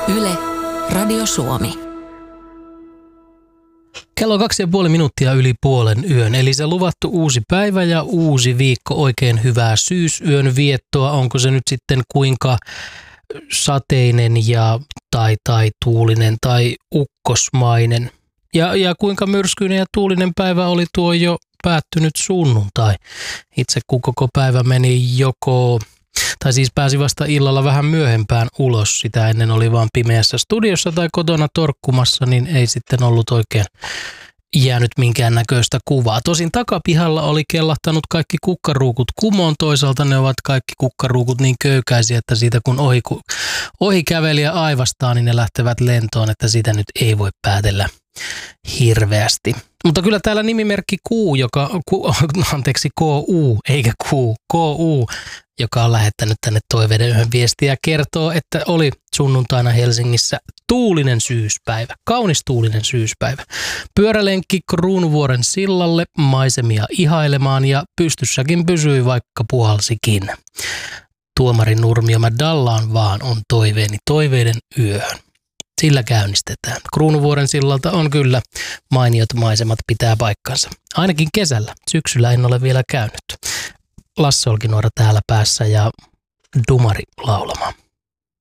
Yle, Radio Suomi. Kello 2,5 minuuttia yli puolen yön, eli se luvattu uusi päivä ja uusi viikko, oikein hyvää syysyön viettoa. Onko se nyt sitten kuinka sateinen ja tai tuulinen tai ukkosmainen? Ja kuinka myrskyinen ja tuulinen päivä oli tuo jo päättynyt sunnuntai. Itse kun koko päivä meni siis pääsi vasta illalla vähän myöhempään ulos. Sitä ennen oli vaan pimeässä studiossa tai kotona torkkumassa, niin ei sitten ollut oikein jäänyt minkäännäköistä kuvaa. Tosin takapihalla oli kellahtanut kaikki kukkaruukut kumoon. Toisaalta ne ovat kaikki kukkaruukut niin köykäisiä, että siitä kun ohikävelijä aivastaa, niin ne lähtevät lentoon, että sitä nyt ei voi päätellä hirveästi. Mutta kyllä täällä nimimerkki KU, joka on lähettänyt tänne toiveiden yhden viestiä, kertoo, että oli sunnuntaina Helsingissä tuulinen syyspäivä, kaunis tuulinen syyspäivä. Pyörälenkki Kruunuvuoren sillalle maisemia ihailemaan ja pystyssäkin pysyi, vaikka puhalsikin. Tuomari Nurmio, mä dallaan vaan on toiveeni toiveiden yöhön. Sillä käynnistetään. Kruunuvuoren sillalta on kyllä mainiot maisemat, pitää paikkansa. Ainakin kesällä. Syksyllä en ole vielä käynyt. Lasse Olkinuora täällä päässä ja Dumari laulamaan.